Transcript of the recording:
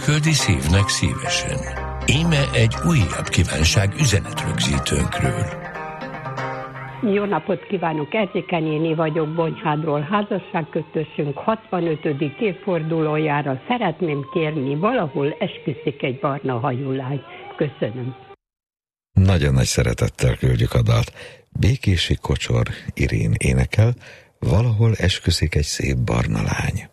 Küldi szívnek szívesen. Íme egy újabb kívánság üzenetrögzítőnkről. Jó napot kívánok, Erzsékeny Éni vagyok Bonyhádról. Házasságkötősünk 65. évfordulójára szeretném kérni, valahol esküszik egy barna hajú lány. Köszönöm. Nagyon nagy szeretettel küldjük a dalt. Békési Kocsor Irén énekel, valahol esküszik egy szép barna lány.